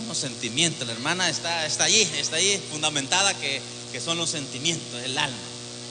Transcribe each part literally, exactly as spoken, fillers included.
Son los sentimientos. La hermana está, está allí, está allí fundamentada que, que son los sentimientos, el alma.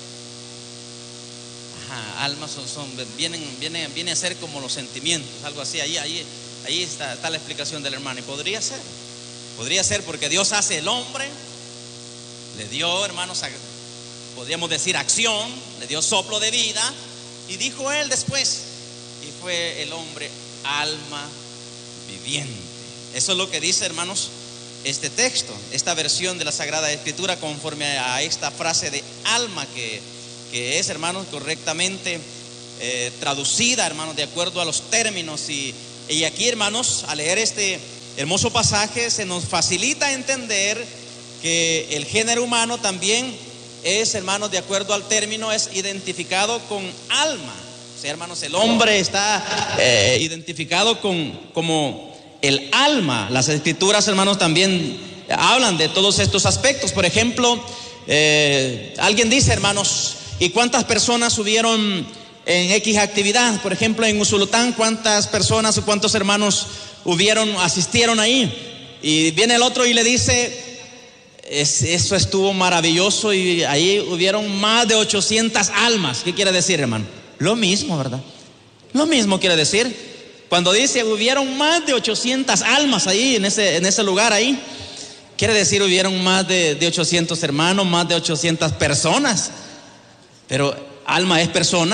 Ajá, almas son, son vienen, vienen, viene a ser como los sentimientos, algo así. Ahí, ahí, ahí está, está la explicación del hermano. Y podría ser, podría ser porque Dios hace el hombre, le dio, hermanos, podríamos decir acción, le dio soplo de vida, y dijo él después, y fue el hombre alma viviente. Eso es lo que dice, hermanos, este texto, esta versión de la Sagrada Escritura, conforme a esta frase de alma que, que es, hermanos, correctamente eh, traducida, hermanos, de acuerdo a los términos. Y, y aquí, hermanos, al leer este hermoso pasaje, se nos facilita entender que el género humano también es, hermanos, de acuerdo al término, es identificado con alma. O sea, hermanos, el hombre está eh, identificado con, como el alma. Las escrituras, hermanos, también hablan de todos estos aspectos. Por ejemplo, eh, alguien dice, hermanos, ¿y cuántas personas hubieron en X actividad? Por ejemplo, en Usulután, ¿cuántas personas o cuántos hermanos hubieron, asistieron ahí? Y viene el otro y le dice, Es, eso estuvo maravilloso y ahí hubieron más de ochocientas almas. ¿Qué quiere decir, hermano? Lo mismo, ¿verdad? Lo mismo quiere decir. Cuando dice hubieron más de ochocientas almas ahí, en ese, en ese lugar ahí, quiere decir hubieron más de, de ochocientos hermanos, más de ochocientas personas. Pero alma es persona.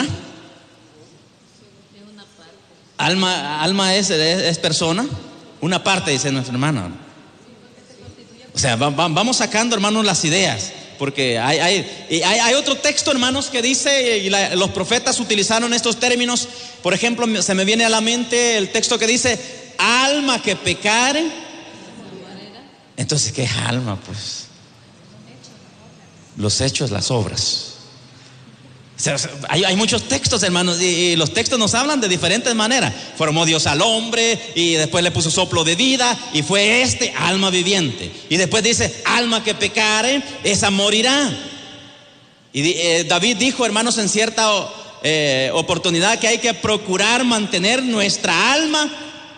Alma, alma es, es, es persona. Una parte, dice nuestro hermano. O sea, va, va, vamos sacando, hermanos, las ideas, porque hay, hay, hay, hay otro texto, hermanos, que dice, y la, los profetas utilizaron estos términos. Por ejemplo, se me viene a la mente el texto que dice, alma que pecare. Entonces, ¿qué es alma? Pues los hechos, las obras. O sea, hay, hay muchos textos, hermanos, y, y los textos nos hablan de diferentes maneras. Formó Dios al hombre y después le puso soplo de vida y fue este alma viviente. Y después dice, alma que pecare, esa morirá. Y eh, David dijo, hermanos, en cierta eh, oportunidad que hay que procurar mantener nuestra alma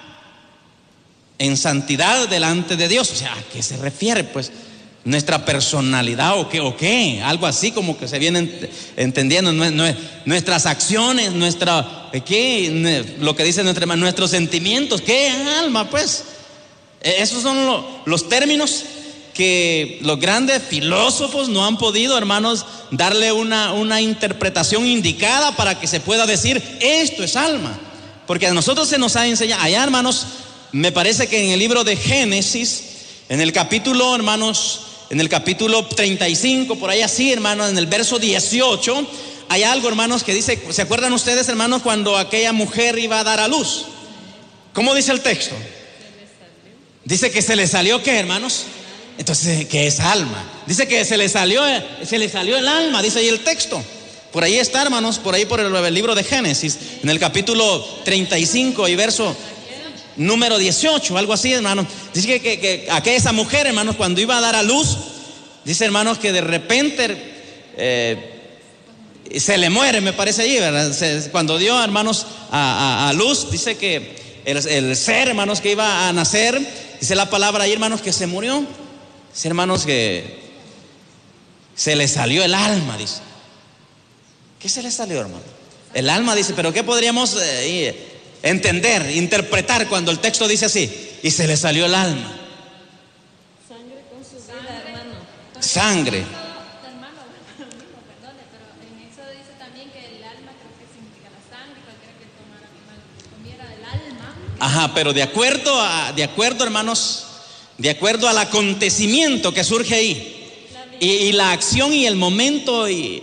en santidad delante de Dios. O sea, ¿a qué se refiere? Pues nuestra personalidad o qué, o qué, algo así como que se viene entendiendo, nuestras acciones, nuestra, ¿qué? Lo que dice nuestra hermana, nuestros sentimientos, ¿qué alma? Pues esos son lo, los términos que los grandes filósofos no han podido, hermanos, darle una, una interpretación indicada para que se pueda decir esto es alma, porque a nosotros se nos ha enseñado allá, hermanos. Me parece que en el libro de Génesis, en el capítulo, hermanos, en el capítulo treinta y cinco, por ahí así, hermanos, en el verso dieciocho, hay algo, hermanos, que dice, ¿se acuerdan ustedes, hermanos, cuando aquella mujer iba a dar a luz? ¿Cómo dice el texto? Dice que se le salió, ¿qué, hermanos? Entonces, ¿qué es alma? Dice que se le salió, se le salió el alma, dice ahí el texto. Por ahí está, hermanos, por ahí por el, el libro de Génesis, en el capítulo treinta y cinco y verso número dieciocho, algo así, hermanos. Dice que, que, que aquella esa mujer, hermanos, cuando iba a dar a luz, dice, hermanos, que de repente eh, se le muere, me parece allí, ¿verdad? Se, cuando dio, hermanos, a, a, a luz, dice que el, el ser, hermanos, que iba a nacer, dice la palabra ahí, hermanos, que se murió. Dice, hermanos, que se le salió el alma, dice. ¿Qué se le salió, hermano? El alma, dice, pero ¿qué podríamos eh, entender, interpretar cuando el texto dice así? Y se le salió el alma. Sangre con su vida, hermano. Sangre. Hermano, perdone, pero en eso dice también que el alma creo que significa la sangre, cualquiera que tomara, comiera el alma. Ajá, pero de acuerdo a, de acuerdo, hermanos, de acuerdo al acontecimiento que surge ahí, y, y la acción y el momento y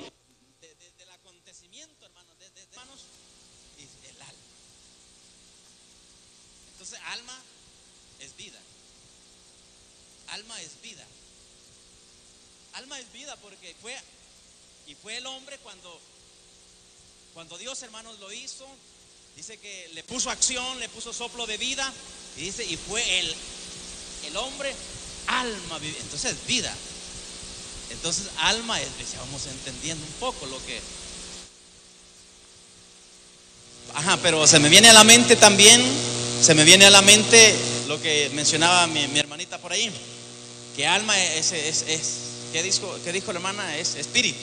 alma es vida. Alma es vida porque fue, y fue el hombre cuando, cuando Dios, hermanos, lo hizo. Dice que le puso acción, le puso soplo de vida. Y dice, y fue el, el hombre alma viviente. Entonces vida. Entonces alma es, ya vamos entendiendo un poco lo que. Ajá, pero se me viene a la mente también, se me viene a la mente lo que mencionaba mi, mi hermanita por ahí, que alma es, es, es ¿qué dijo, qué dijo la hermana? Es espíritu.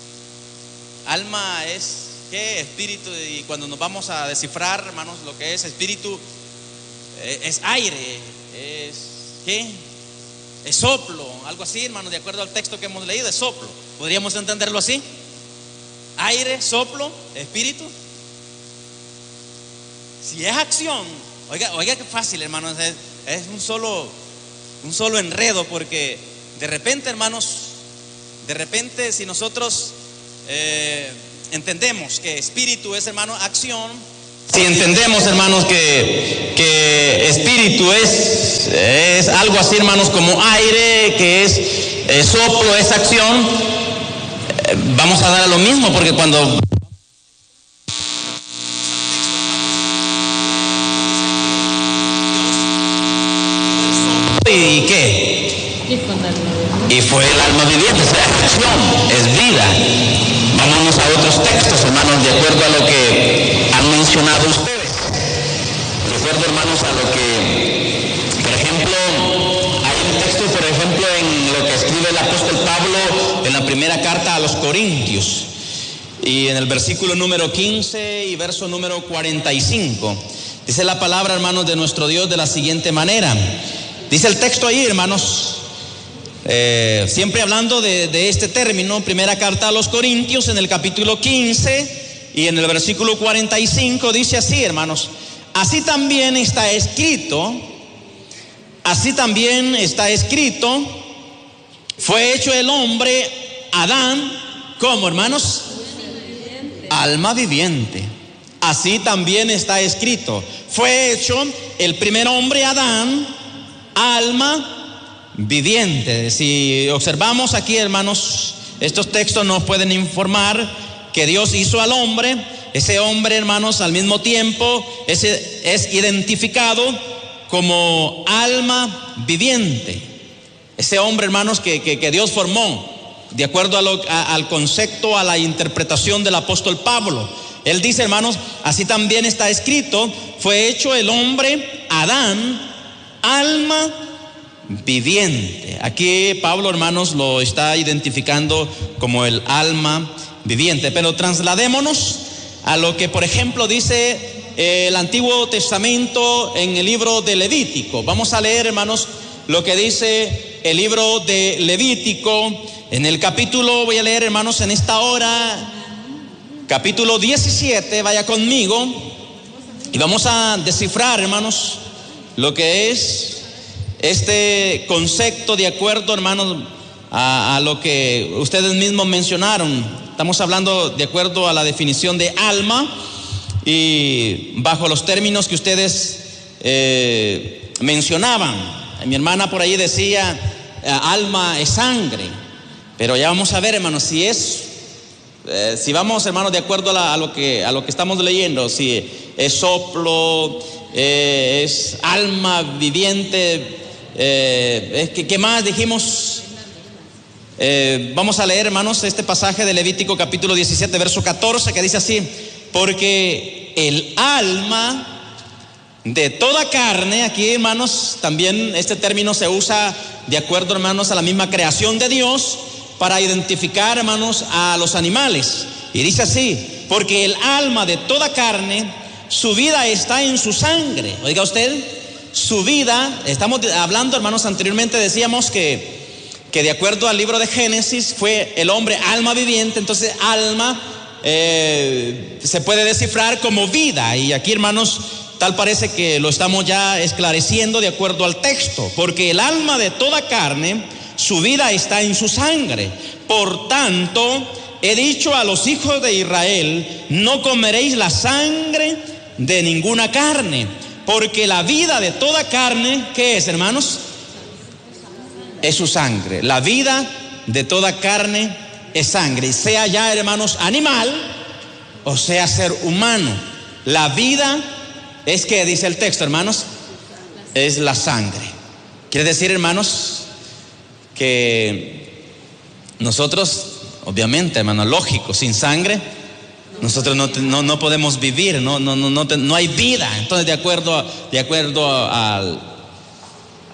Alma es, ¿qué? Espíritu. Y cuando nos vamos a descifrar, hermanos, lo que es espíritu, eh, es aire, es, ¿qué? Es soplo, algo así, hermanos, de acuerdo al texto que hemos leído, es soplo. ¿Podríamos entenderlo así? Aire, soplo, espíritu. Si es acción, oiga, oiga qué fácil, hermanos, es, es un solo, un solo enredo, porque de repente, hermanos, de repente si nosotros eh, entendemos que espíritu es, hermano, acción, si entendemos, hermanos, que, que espíritu es, es algo así, hermanos, como aire, que es eh, soplo, es acción, eh, vamos a dar a lo mismo, porque cuando ¿y qué? Y fue el alma viviente, es acción, es vida. Vámonos a otros textos, hermanos, de acuerdo a lo que han mencionado ustedes. De acuerdo, hermanos, a lo que, por ejemplo, hay un texto, por ejemplo, en lo que escribe el apóstol Pablo en la primera carta a los Corintios, y en el versículo número quince y verso número cuarenta y cinco. Dice la palabra, hermanos, de nuestro Dios de la siguiente manera. Dice el texto ahí, hermanos, eh, siempre hablando de, de este término, primera carta a los Corintios, en el capítulo quince y en el versículo cuarenta y cinco, dice así, hermanos: así también está escrito, así también está escrito, fue hecho el hombre Adán, ¿cómo, hermanos? Alma viviente. Así también está escrito, fue hecho el primer hombre Adán, alma viviente. Si observamos aquí, hermanos, estos textos nos pueden informar que Dios hizo al hombre. Ese hombre, hermanos, al mismo tiempo es, es identificado como alma viviente. Ese hombre, hermanos, que, que, que Dios formó de acuerdo a lo, a, al concepto, a la interpretación del apóstol Pablo. Él dice, hermanos, así también está escrito, fue hecho el hombre Adán, alma viviente. Aquí Pablo, hermanos, lo está identificando como el alma viviente. Pero trasladémonos a lo que, por ejemplo, dice eh, el Antiguo Testamento en el libro de Levítico. Vamos a leer, hermanos, lo que dice el libro de Levítico en el capítulo, voy a leer, hermanos, en esta hora, capítulo diecisiete, vaya conmigo, y vamos a descifrar, hermanos, lo que es este concepto de acuerdo, hermanos, a, a lo que ustedes mismos mencionaron. Estamos hablando de acuerdo a la definición de alma y bajo los términos que ustedes eh, mencionaban. Mi hermana por ahí decía, alma es sangre, pero ya vamos a ver, hermanos, si es, eh, si vamos, hermanos, de acuerdo a, la, a, lo que, a lo que estamos leyendo, si es soplo, eh, es alma viviente, eh, es que, ¿qué más dijimos? Eh, vamos a leer, hermanos, este pasaje de Levítico capítulo diecisiete, verso catorce, que dice así: porque el alma de toda carne, aquí, hermanos, también este término se usa de acuerdo, hermanos, a la misma creación de Dios para identificar, hermanos, a los animales. Y dice así: porque el alma de toda carne, su vida está en su sangre. Oiga usted, su vida, estamos hablando, hermanos, anteriormente decíamos que que de acuerdo al libro de Génesis fue el hombre alma viviente. Entonces alma eh, se puede descifrar como vida, y aquí, hermanos, tal parece que lo estamos ya esclareciendo de acuerdo al texto. Porque el alma de toda carne, su vida está en su sangre. Por tanto, he dicho a los hijos de Israel: no comeréis la sangre de ninguna carne, porque la vida de toda carne, ¿qué es, hermanos? Es su sangre. La vida de toda carne es sangre, sea ya, hermanos, animal o sea ser humano. La vida es, que dice el texto, hermanos, es la sangre. Quiere decir, hermanos, que nosotros, obviamente, hermano, lógico, sin sangre nosotros no, no, no podemos vivir, no, no, no, no, no hay vida. Entonces, de acuerdo, de acuerdo al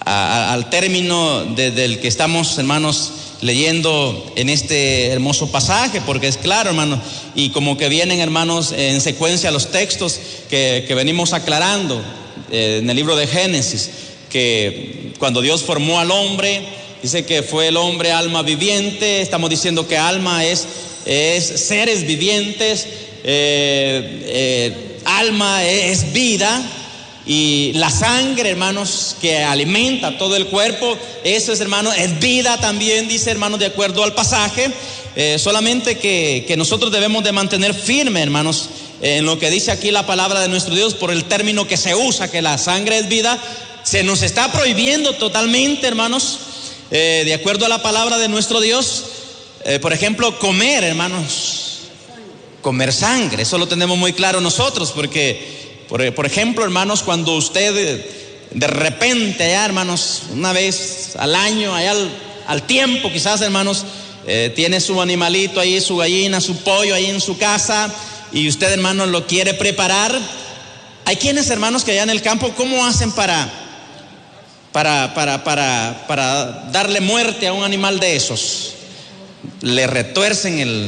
a, al término de, del que estamos, hermanos, leyendo en este hermoso pasaje, porque es claro, hermanos, y como que vienen, hermanos, en secuencia los textos que, que venimos aclarando eh, en el libro de Génesis, que cuando Dios formó al hombre, dice que fue el hombre alma viviente. Estamos diciendo que alma es, es seres vivientes, eh, eh, alma es vida. Y la sangre, hermanos, que alimenta todo el cuerpo, eso es, hermanos, es vida también, dice, hermanos, de acuerdo al pasaje. Eh, solamente que, que nosotros debemos de mantener firme, hermanos, en lo que dice aquí la palabra de nuestro Dios, por el término que se usa, que la sangre es vida. Se nos está prohibiendo totalmente, hermanos, eh, de acuerdo a la palabra de nuestro Dios, eh, por ejemplo, comer, hermanos, comer sangre. Eso lo tenemos muy claro nosotros, porque Por, por ejemplo, hermanos, cuando usted de repente allá, hermanos, una vez al año, allá al, al tiempo quizás, hermanos, eh, tiene su animalito ahí, su gallina, su pollo ahí en su casa, y usted, hermanos, lo quiere preparar. Hay quienes, hermanos, que allá en el campo, ¿cómo hacen para, para, para, para, para darle muerte a un animal de esos? Le retuercen el,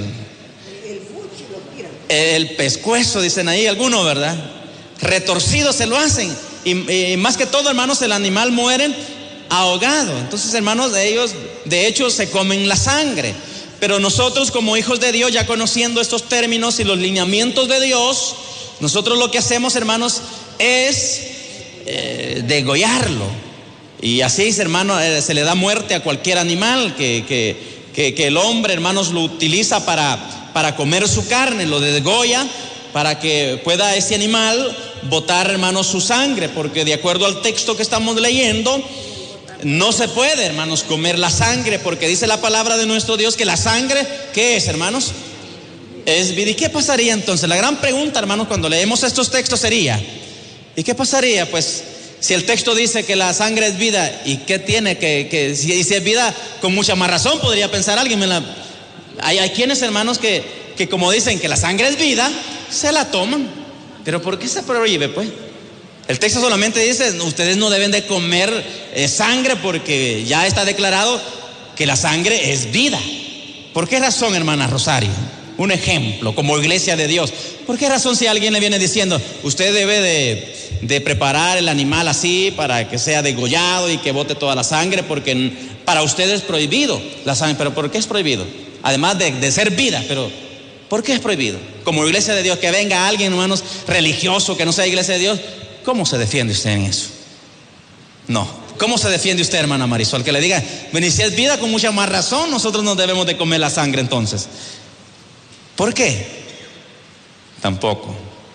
el pescuezo, dicen ahí algunos, ¿verdad? Retorcido se lo hacen, y, y más que todo, hermanos, el animal muere ahogado. Entonces, hermanos, ellos de hecho se comen la sangre. Pero nosotros, como hijos de Dios, ya conociendo estos términos y los lineamientos de Dios, nosotros lo que hacemos, hermanos, es eh, degollarlo. Y así, hermanos, eh, se le da muerte a cualquier animal que, que, que, que el hombre, hermanos, lo utiliza para, para comer su carne, lo degolla para que pueda ese animal botar, hermanos, su sangre, porque de acuerdo al texto que estamos leyendo, no se puede, hermanos, comer la sangre, porque dice la palabra de nuestro Dios que la sangre, ¿qué es, hermanos? Es vida. ¿Y qué pasaría entonces? La gran pregunta, hermanos, cuando leemos estos textos sería, ¿y qué pasaría? Pues si el texto dice que la sangre es vida, ¿y qué tiene que, que si, si es vida, con mucha más razón podría pensar alguien? La, hay, hay quienes, hermanos, que, que como dicen que la sangre es vida, se la toman. Pero ¿por qué se prohíbe, pues? El texto solamente dice, ustedes no deben de comer eh, sangre, porque ya está declarado que la sangre es vida. ¿Por qué razón, hermana Rosario? Un ejemplo, como iglesia de Dios. ¿Por qué razón, si alguien le viene diciendo, usted debe de, de preparar el animal así para que sea degollado y que bote toda la sangre, porque para usted es prohibido la sangre? ¿Pero por qué es prohibido? Además de, de ser vida, pero ¿por qué es prohibido? Como iglesia de Dios, que venga alguien, hermanos, religioso, que no sea iglesia de Dios, ¿cómo se defiende usted en eso? No. ¿Cómo se defiende usted, hermana Marisol? Que le diga, bueno, y si es vida, con mucha más razón, nosotros no debemos de comer la sangre entonces. ¿Por qué? Tampoco.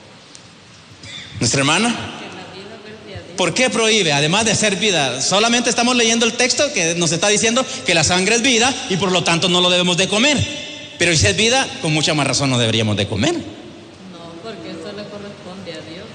¿Nuestra hermana? ¿Por qué prohíbe? Además de ser vida, solamente estamos leyendo el texto que nos está diciendo que la sangre es vida y por lo tanto no lo debemos de comer. Pero si es vida, con mucha más razón no deberíamos de comer. No, porque eso le corresponde a Dios.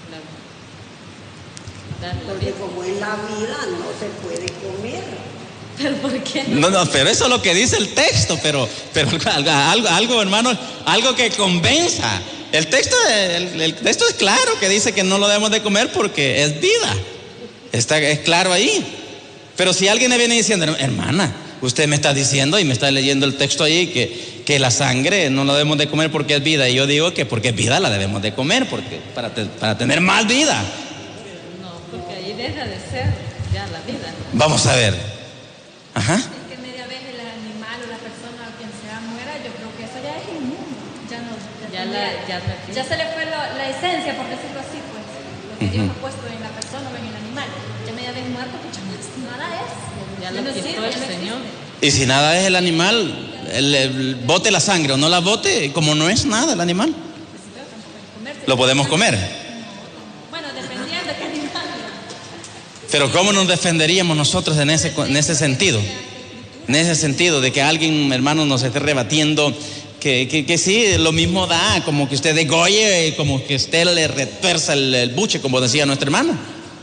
La, la porque como es la vida, no se puede comer. ¿Pero por qué No, no? no, pero eso es lo que dice el texto, pero, pero algo, algo, hermano, algo que convenza. El texto, el, el texto es claro que dice que no lo debemos de comer porque es vida. Está, es claro ahí. Pero si alguien le viene diciendo, hermana, usted me está diciendo y me está leyendo el texto ahí que, que la sangre no la debemos de comer porque es vida, y yo digo que porque es vida la debemos de comer, porque para, te, para tener más vida. No, porque ahí deja de ser ya la vida. Vamos a ver. Ajá. Es que media vez el animal o la persona o quien sea muera, yo creo que eso ya es inmundo. Ya no, Ya, la, ya, no ya se le fue la, la esencia, por decirlo así, pues, lo que Dios ha puesto en la persona o en el animal. Ya media vez muerto, pues ya nada es. ya Ya lo no quitó sirve, el ya no Señor. existe. Y si nada es el animal, el, el, bote la sangre o no la bote, como no es nada el animal, lo podemos comer. Bueno, dependiendo de qué animal. Pero ¿cómo nos defenderíamos nosotros en ese, en ese sentido? En ese sentido de que alguien, hermano, nos esté rebatiendo que, que, que sí, lo mismo da, como que usted degolle, como que usted le retuerza el, el buche, como decía nuestra hermana.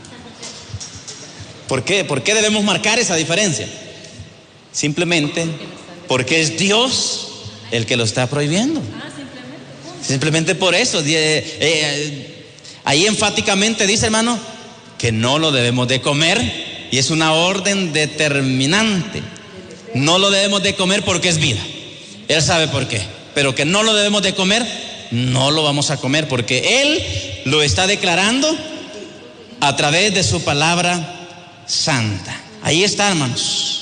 ¿Por qué? ¿Por qué debemos marcar esa diferencia? Simplemente porque es Dios el que lo está prohibiendo. Simplemente por eso. Eh, eh, ahí enfáticamente dice, hermano, que no lo debemos de comer y es una orden determinante. No lo debemos de comer porque es vida. Él sabe por qué, pero que no lo debemos de comer, no lo vamos a comer porque Él lo está declarando a través de su palabra santa. Ahí está, hermanos.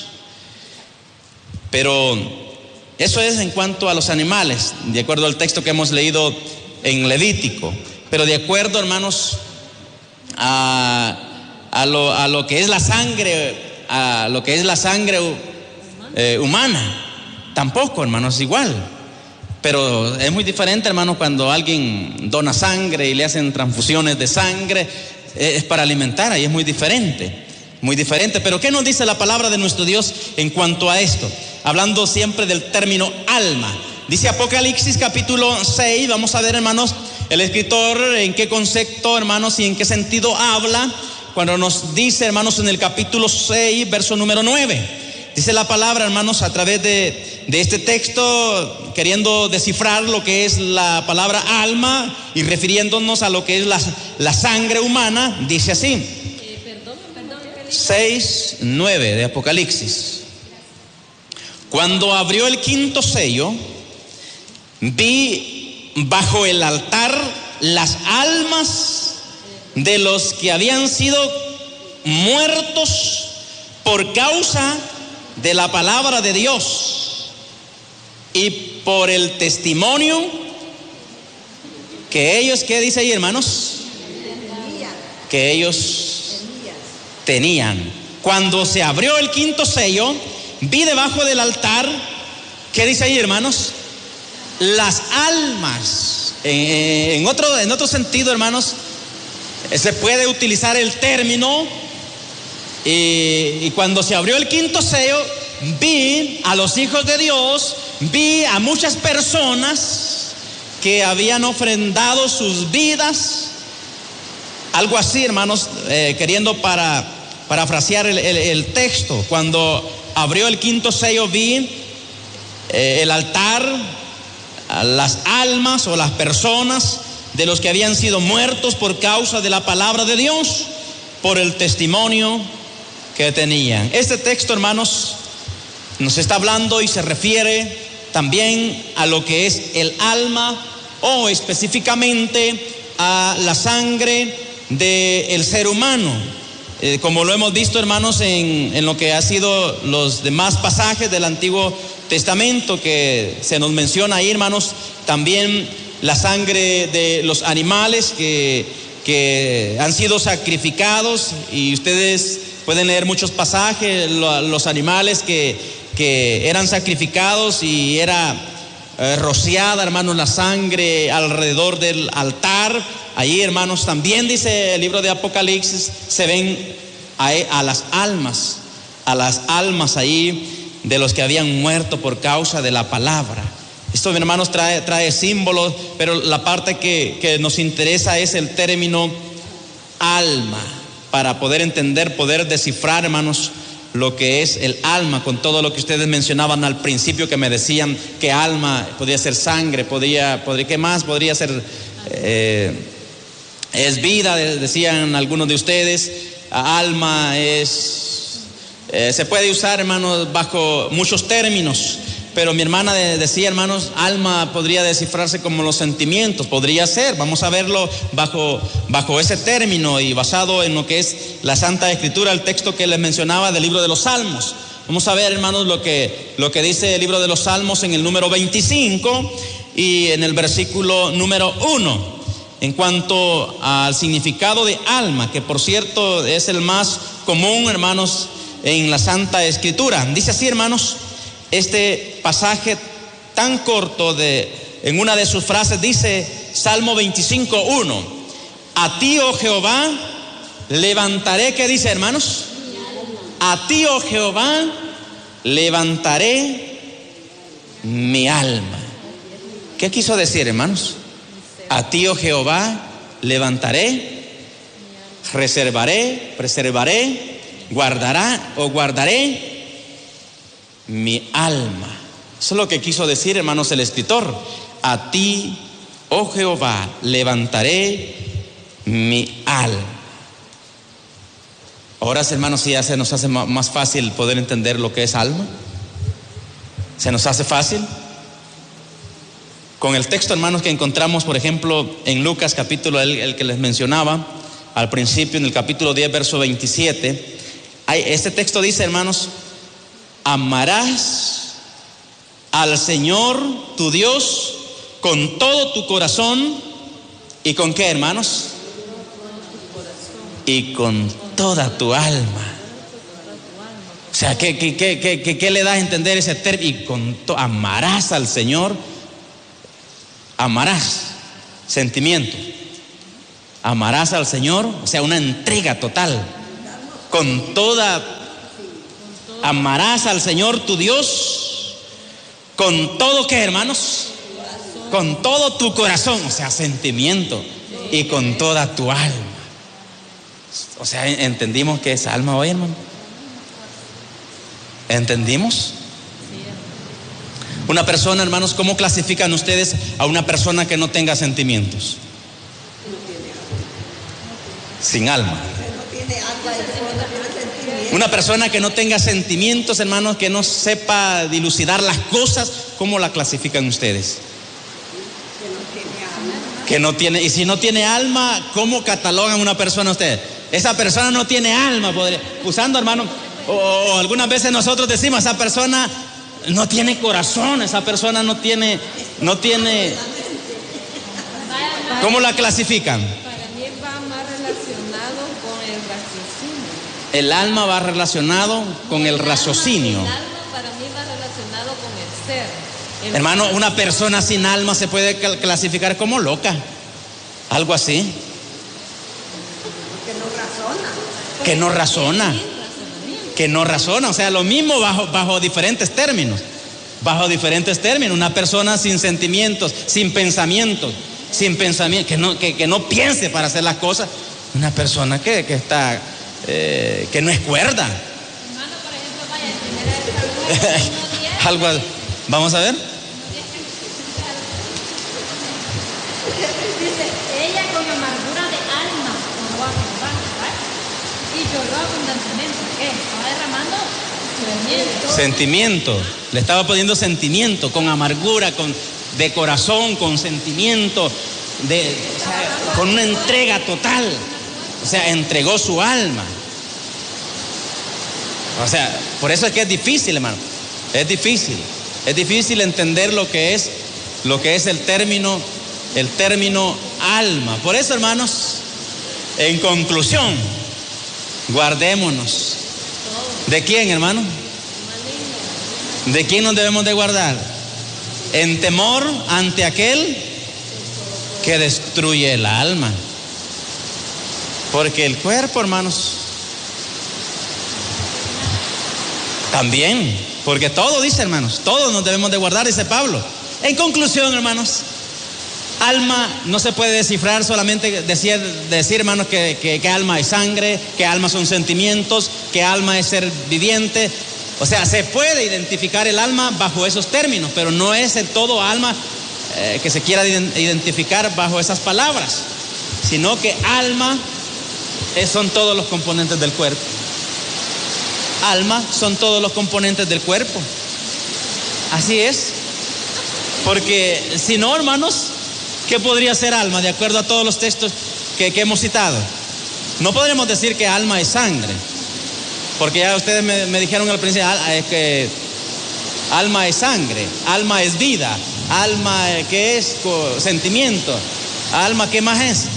Pero eso es en cuanto a los animales, de acuerdo al texto que hemos leído en Levítico. Pero de acuerdo, hermanos, a, a, lo, a lo que es la sangre, a lo que es la sangre eh, humana, tampoco, hermanos, igual. Pero es muy diferente, hermanos, cuando alguien dona sangre y le hacen transfusiones de sangre, es para alimentar, ahí es muy diferente, muy diferente. Pero ¿qué nos dice la palabra de nuestro Dios en cuanto a esto? Hablando siempre del término alma. Dice Apocalipsis capítulo seis, vamos a ver, hermanos, el escritor en qué concepto, hermanos, y en qué sentido habla cuando nos dice, hermanos, en el capítulo seis, verso número nueve. Dice la palabra, hermanos, a través de, de este texto, queriendo descifrar lo que es la palabra alma y refiriéndonos a lo que es la, la sangre humana, dice así. Eh, perdón, perdón, seis, nueve de Apocalipsis. Cuando abrió el quinto sello, vi bajo el altar las almas de los que habían sido muertos por causa de la palabra de Dios y por el testimonio que ellos, ¿qué dice ahí, hermanos? Que ellos tenían. Cuando se abrió el quinto sello, vi debajo del altar, ¿qué dice ahí, hermanos? Las almas. En, en, otro, en otro sentido, hermanos, se puede utilizar el término y, y cuando se abrió el quinto sello, vi a los hijos de Dios, vi a muchas personas que habían ofrendado sus vidas, algo así, hermanos, eh, queriendo para parafrasear el, el, el texto. Cuando abrió el quinto sello, vi eh, el altar, las almas o las personas de los que habían sido muertos por causa de la palabra de Dios, por el testimonio que tenían. Este texto, hermanos, nos está hablando y se refiere también a lo que es el alma, o específicamente a la sangre del ser humano. Eh, como lo hemos visto, hermanos, en, en lo que ha sido los demás pasajes del Antiguo Testamento que se nos menciona ahí, hermanos, también la sangre de los animales que, que han sido sacrificados, y ustedes pueden leer muchos pasajes, lo, los animales que, que eran sacrificados y era eh, rociada, hermanos, la sangre alrededor del altar. Ahí, hermanos, también dice el libro de Apocalipsis, se ven a, a las almas, a las almas ahí de los que habían muerto por causa de la palabra. Esto, hermanos, trae, trae símbolos, pero la parte que, que nos interesa es el término alma, para poder entender, poder descifrar, hermanos, lo que es el alma, con todo lo que ustedes mencionaban al principio, que me decían que alma podía ser sangre, podría, podría ¿qué más? Podría ser, eh, es vida, decían algunos de ustedes. Alma es, eh, se puede usar, hermanos, bajo muchos términos. Pero mi hermana decía, hermanos, alma podría descifrarse como los sentimientos, podría ser. Vamos a verlo bajo, bajo ese término y basado en lo que es la Santa Escritura, el texto que les mencionaba del libro de los Salmos. Vamos a ver, hermanos, lo que, lo que dice el libro de los Salmos en el número veinticinco y en el versículo número uno. En cuanto al significado de alma, que por cierto es el más común, hermanos, en la Santa Escritura. Dice así, hermanos, este pasaje tan corto, de, en una de sus frases dice Salmo veinticinco, uno: a ti, oh Jehová, levantaré, ¿qué dice, hermanos? A ti, oh Jehová, levantaré mi alma. ¿Qué quiso decir, hermanos? A ti, oh Jehová, levantaré, reservaré, preservaré, guardará o guardaré mi alma. Eso es lo que quiso decir, hermanos, el escritor. A ti, oh Jehová, levantaré mi alma. Ahora, hermanos, sí ya se nos hace más fácil poder entender lo que es alma. ¿Se nos hace fácil? Con el texto, hermanos, que encontramos, por ejemplo, en Lucas capítulo, el, el que les mencionaba al principio, en el capítulo diez, verso veintisiete, hay, este texto dice, hermanos, amarás al Señor tu Dios con todo tu corazón. ¿Y con qué, hermanos? Y con toda tu alma. O sea, ¿qué, qué, qué, qué, qué le da a entender ese término? Y con to, amarás al Señor. Amarás, sentimiento. Amarás al Señor, o sea, una entrega total. Con toda, amarás al Señor tu Dios. Con todo, ¿qué, hermanos? Con todo tu corazón, o sea, sentimiento. Y con toda tu alma. O sea, ¿entendimos qué es alma hoy, hermano? ¿Entendimos? Una persona, hermanos, ¿cómo clasifican ustedes a una persona que no tenga sentimientos? Sin alma. Una persona que no tenga sentimientos, hermanos, que no sepa dilucidar las cosas, ¿cómo la clasifican ustedes? Que no tiene, y si no tiene alma, ¿cómo catalogan a una persona ustedes? Esa persona no tiene alma, podría, usando, hermano, o, o algunas veces nosotros decimos, esa persona no tiene corazón, esa persona no tiene, no tiene. ¿Cómo la clasifican? Para mí va más relacionado con el raciocinio. El alma va relacionado con el raciocinio. El alma para mí va relacionado con el ser. El Hermano, ser. una persona sin alma se puede clasificar como loca, algo así. Que no razona. Que no razona. Que no razona, o sea, lo mismo bajo, bajo diferentes términos. Bajo diferentes términos. Una persona sin sentimientos, sin pensamientos, sin pensamiento, que no, que, que no piense para hacer las cosas. Una persona que, que está, eh, que no es cuerda. Hermano, por ejemplo, vaya, en primera de Samuel uno diez, Algo, vamos a ver. dice, ella con amargura de alma oró a Jehová, ¿verdad? Y lloró abundantemente. ¿Qué? Estaba derramando sentimiento. Sentimiento. Le estaba poniendo sentimiento, con amargura, con, de corazón, con sentimiento, de, o sea, con una entrega total. O sea, entregó su alma. O sea, por eso es que es difícil, hermano. Es difícil. Es difícil entender lo que es, lo que es el término, el término alma. Por eso, hermanos, en conclusión, guardémonos. ¿De quién, hermano? ¿De quién nos debemos de guardar? En temor ante aquel que destruye el alma. Porque el cuerpo, hermanos, también, porque todo dice, hermanos, todos nos debemos de guardar, dice Pablo. En conclusión, hermanos, alma no se puede descifrar solamente decir, decir hermanos, que, que, que alma es sangre, que alma son sentimientos, que alma es ser viviente. O sea, se puede identificar el alma bajo esos términos, pero no es el todo alma eh, que se quiera identificar bajo esas palabras, sino que alma es, son todos los componentes del cuerpo. Alma son todos los componentes del cuerpo. Así es. Porque si no, hermanos, ¿qué podría ser alma de acuerdo a todos los textos que, que hemos citado? No podremos decir que alma es sangre, porque ya ustedes me, me dijeron al principio es que alma es sangre, alma es vida, alma ¿qué es? Sentimiento, alma ¿qué más es?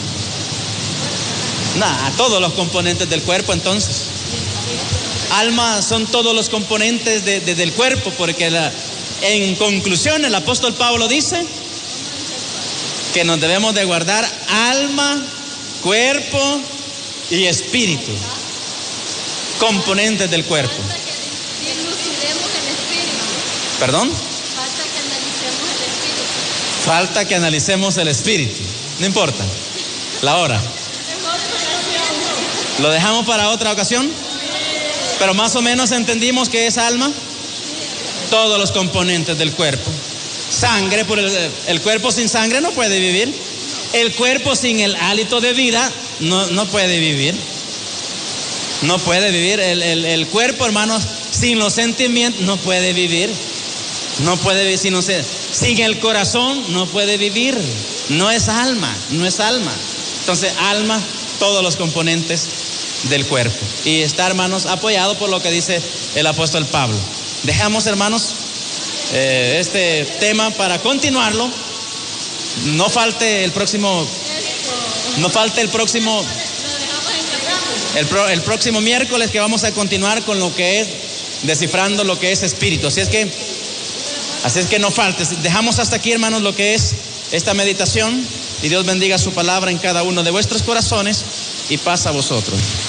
Nada, todos los componentes del cuerpo. Entonces, alma son todos los componentes de, de, del cuerpo, porque la, en conclusión el apóstol Pablo dice que nos debemos de guardar alma, cuerpo y espíritu, componentes del cuerpo. Falta que dilucidemos el espíritu. ¿Perdón? Falta que analicemos el espíritu. Falta que analicemos el espíritu. No importa la hora. ¿Lo dejamos para otra ocasión? Pero más o menos entendimos que es alma. Todos los componentes del cuerpo. Sangre, por el, el cuerpo sin sangre no puede vivir. El cuerpo sin el hálito de vida no, no puede vivir. No puede vivir. El, el, el cuerpo, hermanos, sin los sentimientos no puede vivir. No puede vivir sin, sin el corazón, no puede vivir. No es alma, no es alma. Entonces, alma, todos los componentes del cuerpo. Y está, hermanos, apoyado por lo que dice el apóstol Pablo. Dejamos, hermanos, eh, este tema para continuarlo. No falte el próximo, no falte el próximo, el, pro, el próximo miércoles, que vamos a continuar con lo que es descifrando lo que es espíritu. Así es que, así es que no falte. Dejamos hasta aquí, hermanos, lo que es esta meditación, y Dios bendiga su palabra en cada uno de vuestros corazones y paz a vosotros.